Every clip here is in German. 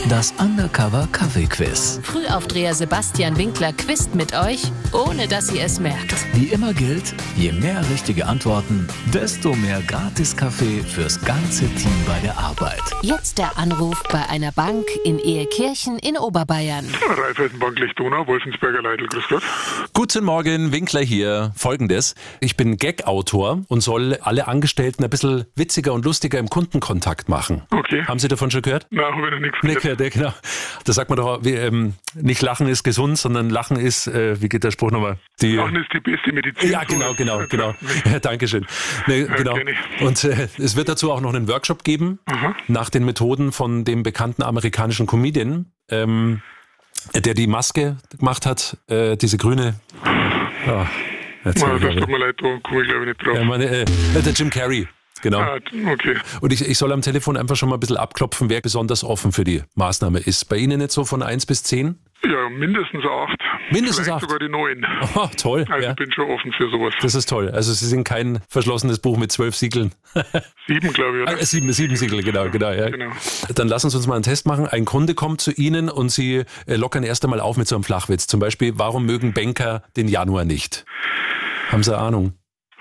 Das Undercover Kaffee-Quiz. Frühaufdreher Sebastian Winkler quizt mit euch, ohne dass ihr es merkt. Wie immer gilt, je mehr richtige Antworten, desto mehr Gratis-Kaffee fürs ganze Team bei der Arbeit. Jetzt der Anruf bei einer Bank in Ehekirchen in Oberbayern. Raiffeisenbank Lichtona, Wolfensberger Leitl, grüß Gott. Guten Morgen, Winkler hier. Folgendes: Ich bin Gag-Autor und soll alle Angestellten ein bisschen witziger und lustiger im Kundenkontakt machen. Okay. Haben Sie davon schon gehört? Nein, habe ich noch nichts Nee, gehört. genau. Da sagt man doch, nicht Lachen ist gesund, sondern Lachen ist, wie geht der Spruch nochmal? Lachen ist die beste Medizin. Ja, genau. Ja, Dankeschön. Nee, genau. kenn ich. Und es wird dazu auch noch einen Workshop geben, nach den Methoden von dem bekannten amerikanischen Comedian, der die Maske gemacht hat, diese grüne. Oh, Das tut mir leid, da komme ich glaube ich nicht drauf. Der Jim Carrey. Genau. Ah, okay. Und ich soll am Telefon einfach schon mal ein bisschen abklopfen, wer besonders offen für die Maßnahme ist. Bei Ihnen jetzt so von 1 bis 10? Ja, mindestens 8. Mindestens Vielleicht 8? sogar die 9. Oh, toll. Also Ja. ich bin schon offen für sowas. Das ist toll. Also Sie sind kein verschlossenes Buch mit 12 Siegeln. 7, glaube ich, oder? 7 Siegel, genau. Ja. Genau. Dann lassen Sie uns mal einen Test machen. Ein Kunde kommt zu Ihnen und Sie lockern erst einmal auf mit so einem Flachwitz. Zum Beispiel, warum mögen Banker den Januar nicht? Haben Sie eine Ahnung?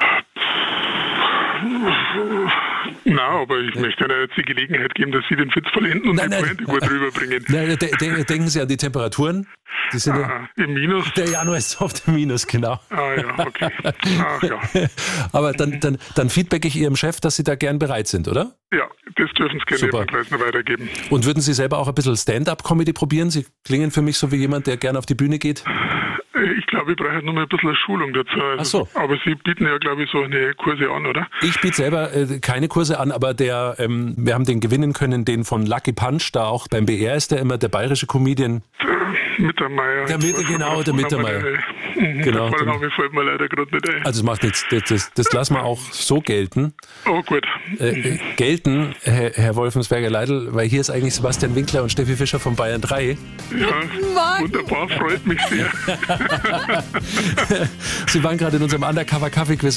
Nein, aber ich möchte Ihnen jetzt die Gelegenheit geben, dass Sie den Witz vollenden und die Pointe gut rüberbringen. Denken Sie an die Temperaturen. Die sind Im Minus? der Januar ist auf dem Minus, genau. Ah ja, okay. Ach ja. Aber dann feedback ich Ihrem Chef, dass Sie da gern bereit sind, oder? Ja, das dürfen Sie gerne Super. ebenfalls noch weitergeben. Und würden Sie selber auch ein bisschen Stand-up-Comedy probieren? Sie klingen für mich so wie jemand, der gern auf die Bühne geht. Ich glaube, ich brauche noch mal ein bisschen Schulung dazu. Also, Ach so. Aber Sie bieten ja, glaube ich, so eine Kurse an, oder? Ich biete selber keine Kurse an, aber wir haben den gewinnen können, den von Lucky Punch, da auch beim BR ist der immer der bayerische Comedian. Mittermeier. Der Mittermeier. Genau. Der Name fällt mir leider gerade nicht ein. Also das macht nichts, das lassen wir auch so gelten. Oh, gut. Gelten, Herr Wolfensberger Leitl, weil hier ist eigentlich Sebastian Winkler und Steffi Fischer von Bayern 3. Ja, wunderbar, freut mich sehr. Sie waren gerade in unserem Undercover Kaffee-Quiz